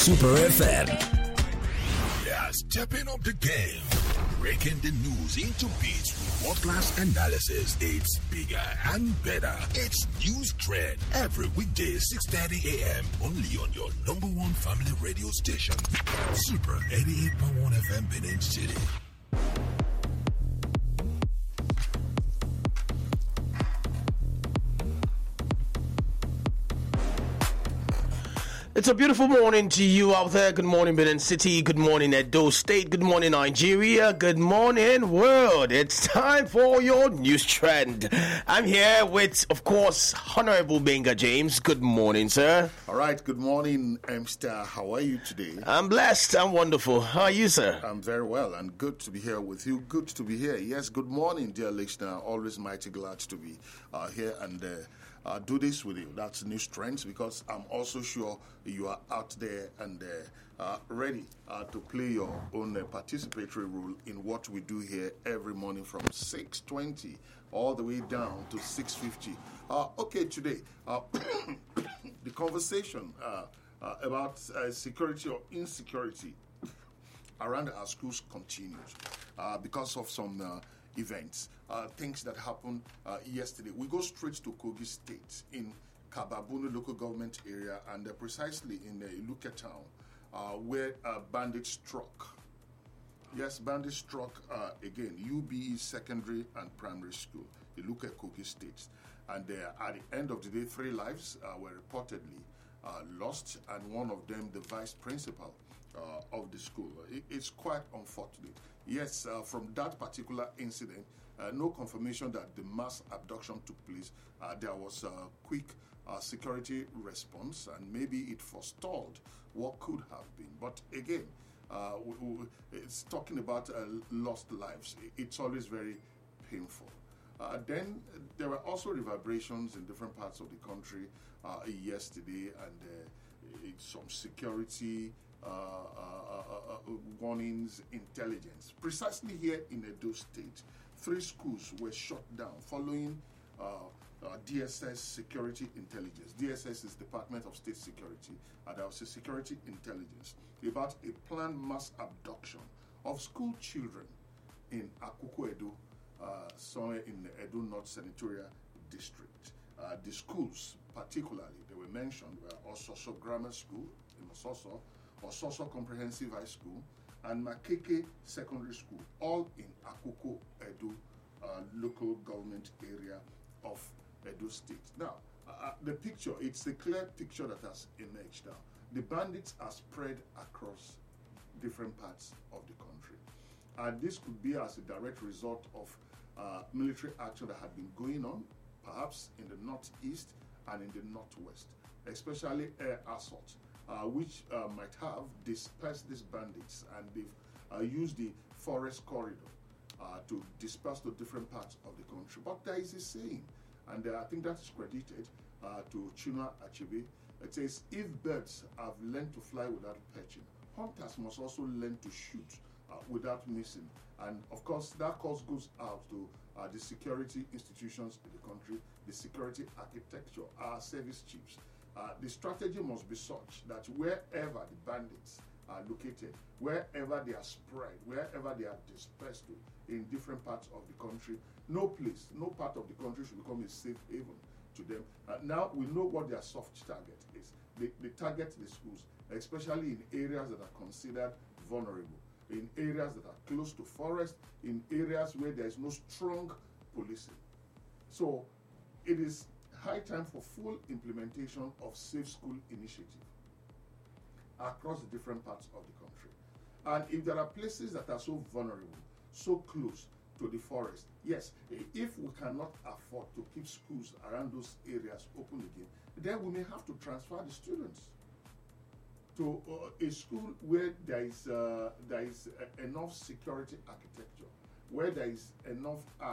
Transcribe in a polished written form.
Super FM. Yeah, stepping up the game. Breaking the news into bits with world-class analysis. It's bigger and better. It's News Trend every weekday 6:30 a.m. only on your number one family radio station, Super 88.1 FM Benin City. It's a beautiful morning to you out there. Good morning, Benin City. Good morning, Edo State. Good morning, Nigeria. Good morning, world. It's time for your news trend. I'm here with, of course, Honorable Benga James. Good morning, sir. All right. Good morning, Star. How are you today? I'm blessed. I'm wonderful. How are you, sir? I'm very well and good to be here with you. Good to be here. Yes, good morning, dear listener. Always mighty glad to be here and do this with you. That's News Trends, because I'm also sure you are out there and ready to play your own participatory role in what we do here every morning from 6:20 all the way down to 6:50. Okay, today, the conversation about security or insecurity around our schools continues because of some events, things that happened yesterday. We go straight to Kogi State in Kababunu local government area, and precisely in Iluke town, where bandits struck. Yes, bandits struck again, UBE Secondary and Primary School, Iluke, Kogi State. And at the end of the day, 3 lives were reportedly lost, and one of them, the vice principal of the school. It's quite unfortunate. Yes, from that particular incident, no confirmation that the mass abduction took place. There was a quick security response, and maybe it forestalled what could have been. But again, it's talking about lost lives. It's always very painful. Then there were also reverberations in different parts of the country yesterday, and some security warnings, intelligence. Precisely here in Edo State, 3 schools were shut down following DSS security intelligence. DSS is Department of State Security, and there was a security intelligence about a planned mass abduction of school children in Akuku, Edo, somewhere in the Edo North Senatorial District. The schools, particularly, they were mentioned, were Ososo Grammar School in Ososo, Ososo Comprehensive High School, and Makeke Secondary School, all in Akuku, Edo, local government area of Edo State. Now, the picture, it's a clear picture that has emerged now. The bandits are spread across different parts of the country. And this could be as a direct result of military action that had been going on, perhaps in the northeast and in the northwest, especially air assault, which might have dispersed these bandits, and they've used the forest corridor to disperse to different parts of the country. But there is a saying, and I think that is credited to Chinua Achebe. It says, if birds have learned to fly without perching, hunters must also learn to shoot without missing. And of course, that calls goes out to the security institutions in the country, the security architecture, our service chiefs. The strategy must be such that wherever the bandits are located, wherever they are spread, wherever they are dispersed to in different parts of the country, no place, no part of the country should become a safe haven to them. Now we know what their soft target is. They target the schools, especially in areas that are considered vulnerable, in areas that are close to forest, in areas where there is no strong policing. So it is high time for full implementation of Safe School Initiative across the different parts of the country. And if there are places that are so vulnerable, so close to the forest, yes, if we cannot afford to keep schools around those areas open again, then we may have to transfer the students to a school where there is enough security architecture, where there is enough